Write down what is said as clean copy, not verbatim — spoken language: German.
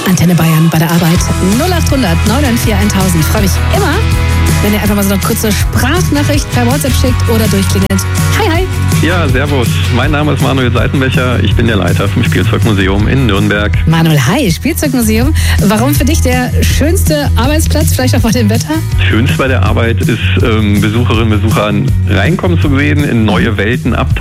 Antenne Bayern bei der Arbeit 0800 994 1000. Ich freue mich immer, wenn ihr einfach mal so eine kurze Sprachnachricht per WhatsApp schickt oder durchklingelt. Hi, hi. Ja, servus. Mein Name ist Manuel Seitenbecher. Ich bin der Leiter vom Spielzeugmuseum in Nürnberg. Manuel, hi, Spielzeugmuseum. Warum für dich der schönste Arbeitsplatz, vielleicht auch bei dem Wetter? Schönst bei der Arbeit ist, Besucherinnen und Besucher reinkommen zu sehen, in neue Welten abtauchen